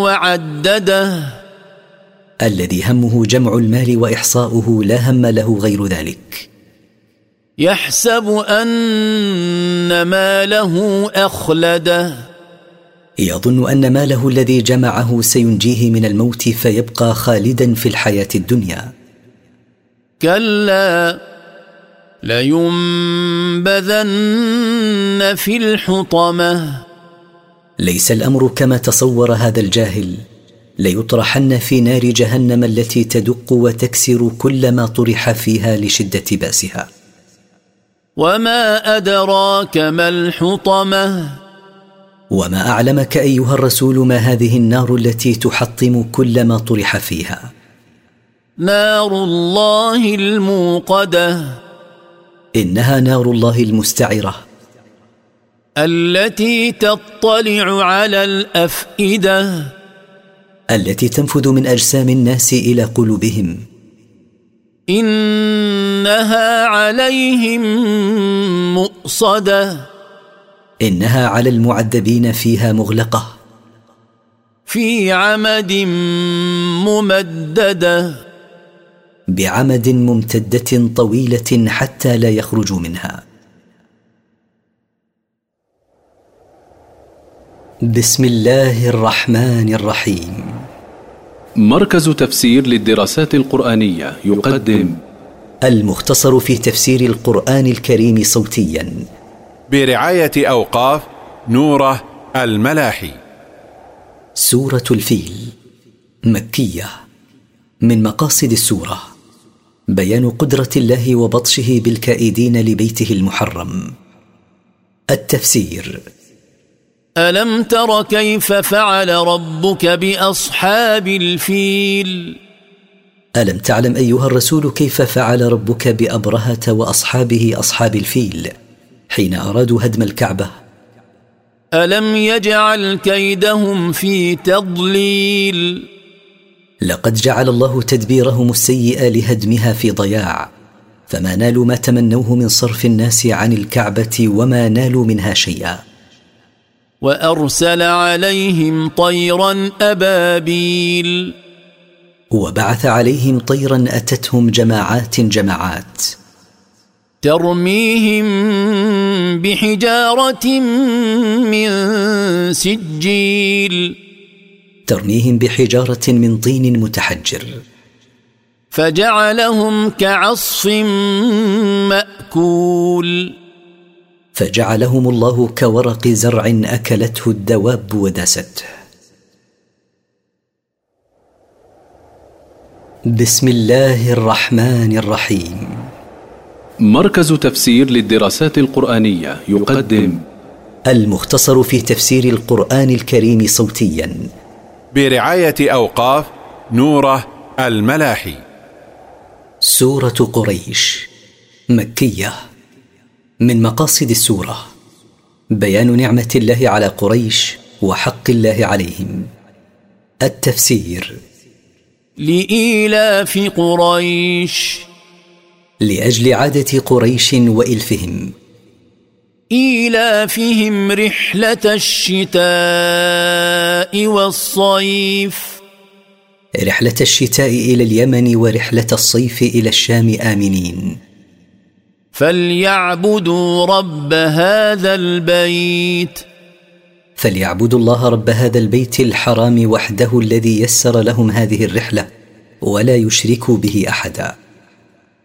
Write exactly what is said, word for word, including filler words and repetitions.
وعدده الذي همه جمع المال وإحصاؤه لا هم له غير ذلك. يحسب أن ماله أخلده يظن أن ماله الذي جمعه سينجيه من الموت فيبقى خالدا في الحياة الدنيا. كلا لينبذن في الحطمة ليس الأمر كما تصور هذا الجاهل، ليطرحن في نار جهنم التي تدق وتكسر كل ما طرح فيها لشدة بأسها. وما أدراك ما الحطمة وما أعلمك أيها الرسول ما هذه النار التي تحطم كل ما طرح فيها؟ نار الله الموقدة إنها نار الله المستعرة التي تطلع على الأفئدة التي تنفذ من أجسام الناس إلى قلوبهم. إنها عليهم مؤصدة إنها على المعذبين فيها مغلقة في عمد ممددة بعمد ممتدة طويلة حتى لا يخرجوا منها. بسم الله الرحمن الرحيم. مركز تفسير للدراسات القرآنية يقدم المختصر في تفسير القرآن الكريم صوتيا برعاية أوقاف نوره الملاحي. سورة الفيل مكية. من مقاصد السورة بيان قدرة الله وبطشه بالكائدين لبيته المحرم. التفسير: ألم تر كيف فعل ربك بأصحاب الفيل؟ ألم تعلم أيها الرسول كيف فعل ربك بأبرهة وأصحابه أصحاب الفيل حين أرادوا هدم الكعبة؟ ألم يجعل كيدهم في تضليل؟ لقد جعل الله تدبيرهم السيئ لهدمها في ضياع، فما نالوا ما تمنوه من صرف الناس عن الكعبة وما نالوا منها شيئا. وأرسل عليهم طيرا أبابيل وبعث عليهم طيرا أتتهم جماعات جماعات ترميهم بحجارة من سجيل ترميهم بحجارة من طين متحجر فجعلهم كعصف مأكول فجعلهم الله كورق زرع أكلته الدواب وداسته. بسم الله الرحمن الرحيم. مركز تفسير للدراسات القرآنية يقدم المختصر في تفسير القرآن الكريم صوتيا برعاية أوقاف نوره الملاحي. سورة قريش مكية. من مقاصد السورة بيان نعمة الله على قريش وحق الله عليهم. التفسير: لإيلاف قريش لأجل عادة قريش وإلفهم. إيلافهم رحلة الشتاء والصيف رحلة الشتاء إلى اليمن ورحلة الصيف إلى الشام آمنين. فليعبدوا رب هذا البيت فليعبدوا الله رب هذا البيت الحرام وحده الذي يسر لهم هذه الرحلة ولا يشركوا به أحدا.